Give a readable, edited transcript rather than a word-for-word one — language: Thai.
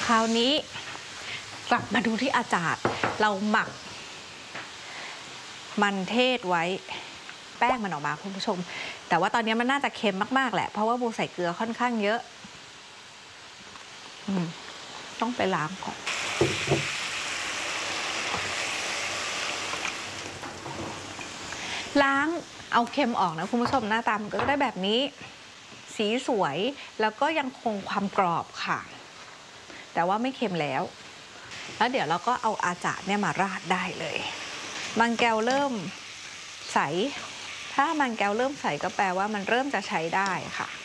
คราวนี้กลับมาดูที่อาจารย์เราหมักมันเทศไว้แป้งมันออกมาคุณผู้ชมแต่ว่าตอนนี้มันน่าจะเค็มมากๆแหละเพราะว่าโบใส่เกลือค่อนข้างเยอะต้องไปล้างก่อนล้างเอาเค็มออกนะคุณผู้ชมหน้าตามันก็ได้แบบนี้สีสวยแล้วก็ยังคงความกรอบค่ะแต่ว่าไม่เค็มแล้วเดี๋ยวเราก็เอาอาจารย์เนี่ยมาราดได้เลยมันแก้วเริ่มใสถ้ามันแก้วเริ่มใสก็แปลว่ามันเริ่มจะใช้ได้ค่ะ